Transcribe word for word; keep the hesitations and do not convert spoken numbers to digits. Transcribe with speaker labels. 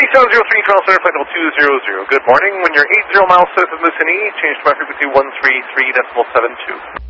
Speaker 1: seven zero three, Toronto Center, flight level two zero zero. Good morning. When you're eight zero miles south of Moosonee, change to my frequency one three three point seven two.